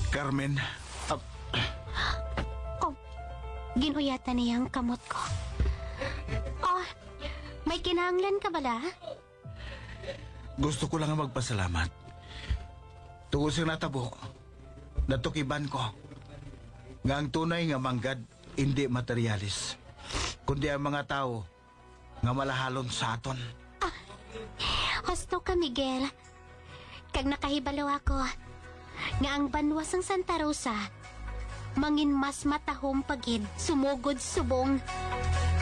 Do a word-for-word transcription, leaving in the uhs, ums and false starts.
Carmen, ah, Oh, ginuyatan niya ang kamot ko. Oh, may kinahanglan ka bala? gusto ko lang magpasalamat. Tungkol sa natabo, natukiban ko nga ang tunay nga manggad hindi materialis, kundi ang mga tao nga malahalon sa aton. Husto ka, Miguel. Kag nakahibalo ako nga ang banwas ng Santa Rosa mangin mas matahom pagid sumugod subong.